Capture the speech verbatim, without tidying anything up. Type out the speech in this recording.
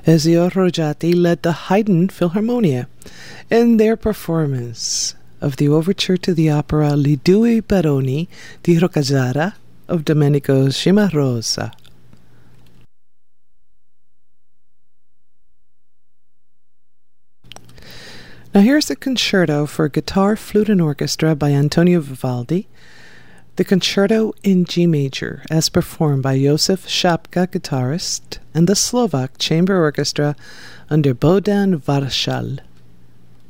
Ezio Rojati led the Haydn Philharmonia in their performance of the overture to the opera Le Due Baroni di Roccazzara of Domenico Cimarosa. Now here's the concerto for guitar, flute, and orchestra by Antonio Vivaldi, the concerto in G major, as performed by Josef Šapka, guitarist, and the Slovak Chamber Orchestra under Bohdan Varšal.